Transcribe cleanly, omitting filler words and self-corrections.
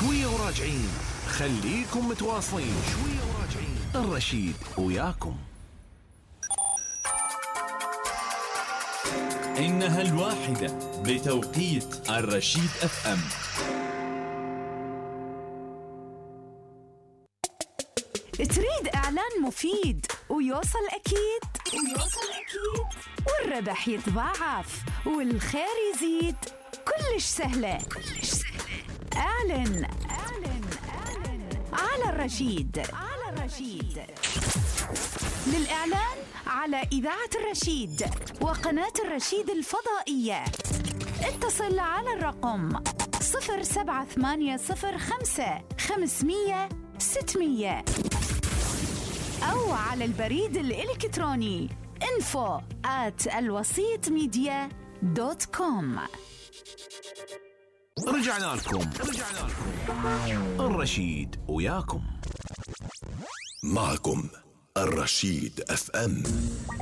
شوية وراجعين، خليكم متواصلين. شوية وراجعين، الرشيد وياكم. إنها الواحدة بتوقيت الرشيد FM. تريد إعلان مفيد ويوصل أكيد والربح يتضاعف والخير يزيد، كلش سهلة. اعلن على الرشيد. للإعلان على إذاعة الرشيد وقناة الرشيد الفضائية اتصل على الرقم 07805 أو على البريد الإلكتروني info@alwasitmedia.com. رجعنا لكم. الرشيد وياكم. معكم الرشيد FM.